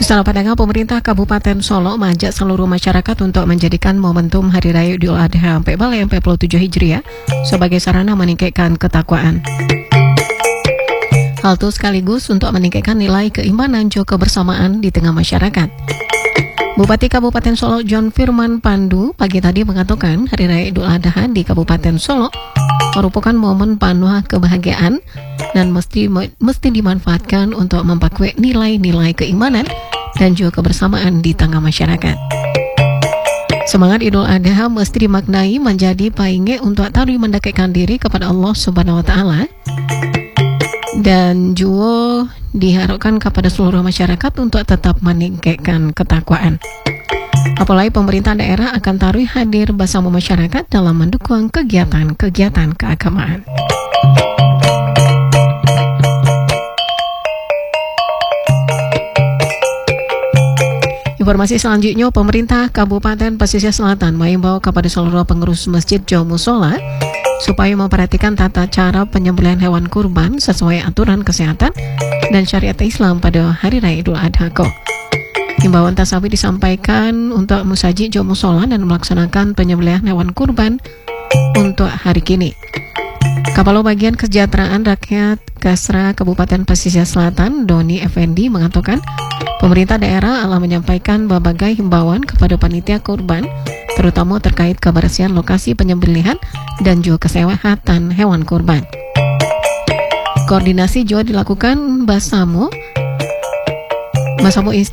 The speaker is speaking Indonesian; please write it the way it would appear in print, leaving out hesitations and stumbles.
Salah Padang, pemerintah Kabupaten Solo mengajak seluruh masyarakat untuk menjadikan momentum Hari Raya Idul Adha 1447 Hijriah sebagai sarana meningkatkan ketakwaan. Hal itu sekaligus untuk meningkatkan nilai keimanan juga kebersamaan di tengah masyarakat. Bupati Kabupaten Solo John Firman Pandu pagi tadi mengatakan Hari Raya Idul Adha di Kabupaten Solo merupakan momen penuh kebahagiaan dan mesti dimanfaatkan untuk memperkuat nilai-nilai keimanan dan juga kebersamaan di tengah masyarakat. Semangat Idul Adha mesti dimaknai menjadi painge untuk taruh mendekatkan diri kepada Allah Subhanahu wa taala dan juga diharapkan kepada seluruh masyarakat untuk tetap meningkatkan ketakwaan. Apalagi pemerintah daerah akan taruh hadir bersama masyarakat dalam mendukung kegiatan-kegiatan keagamaan. Informasi selanjutnya, pemerintah Kabupaten Pesisir Selatan mengimbau kepada seluruh pengurus masjid Jauh Musola supaya memperhatikan tata cara penyembelihan hewan kurban sesuai aturan kesehatan dan syariat Islam pada Hari Raya Idul Adha. Himbauan tersebut disampaikan untuk musajid Jauh Musola dan melaksanakan penyembelihan hewan kurban untuk hari kini. Kepala Bagian Kesejahteraan Rakyat Kasra Kabupaten Pesisir Selatan, Doni Effendi, mengatakan pemerintah daerah telah menyampaikan berbagai himbauan kepada panitia kurban, terutama terkait kebersihan lokasi penyembelihan dan juga kesehatan hewan kurban. Koordinasi juga dilakukan bersama